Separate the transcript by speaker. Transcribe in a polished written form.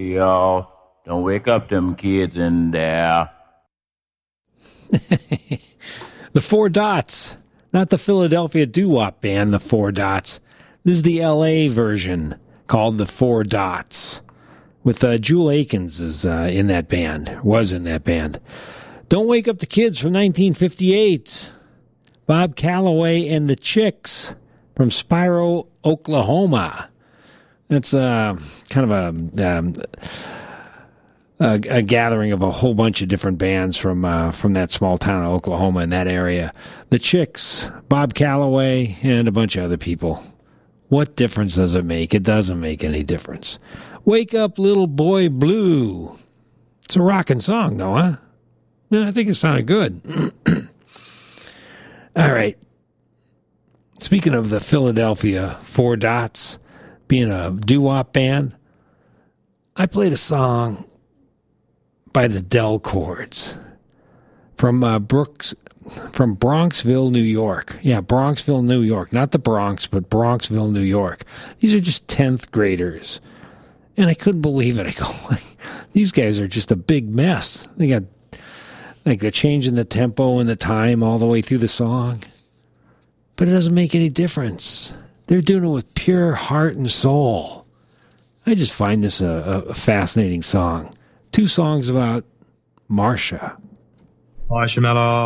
Speaker 1: Yo, don't wake up them kids in there.
Speaker 2: The Four Dots, not the Philadelphia doo-wop band, the Four Dots. This is the L.A. version called the Four Dots, with Jewel Akins is in that band, was in that band. Don't Wake Up the Kids from 1958. Bob Calloway and the Chicks from Spiro, Oklahoma. That's kind of a gathering of a whole bunch of different bands from that small town of Oklahoma in that area. The Chicks, Bob Calloway, and a bunch of other people. What difference does it make? It doesn't make any difference. Wake Up Little Boy Blue. It's a rocking song, though, huh? Yeah, I think it sounded good. All right. Speaking of the Philadelphia Four Dots being a doo-wop band, I played a song by the Del Chords from Bronxville, New York. Yeah, Bronxville, New York. Not the Bronx, but Bronxville, New York. These are just 10th graders. And I couldn't believe it. I go, these guys are just a big mess. They got, they're changing the tempo and the time all the way through the song. But it doesn't make any difference. They're doing it with pure heart and soul. I just find this a fascinating song. 2 songs about Marcia.
Speaker 3: Marshmallow.